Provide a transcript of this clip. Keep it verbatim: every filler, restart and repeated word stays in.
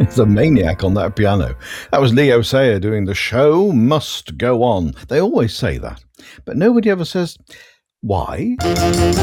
It's a maniac on that piano. That was Leo Sayer doing The Show Must Go On. They always say that, but nobody ever says, why?